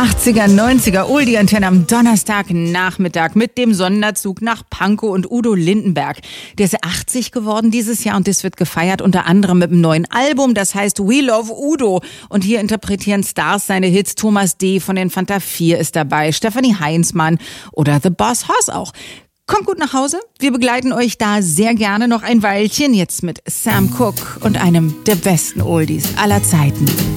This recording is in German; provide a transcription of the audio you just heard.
80er, 90er Oldie-Antenne am Donnerstagnachmittag mit dem Sonderzug nach Pankow und Udo Lindenberg. Der ist 80 geworden dieses Jahr und das wird gefeiert unter anderem mit einem neuen Album, das heißt We Love Udo. Und hier interpretieren Stars seine Hits. Thomas D. von den Fanta 4 ist dabei, Stefanie Heinzmann oder The Boss Hoss auch. Kommt gut nach Hause. Wir begleiten euch da sehr gerne noch ein Weilchen. Jetzt mit Sam Cooke und einem der besten Oldies aller Zeiten.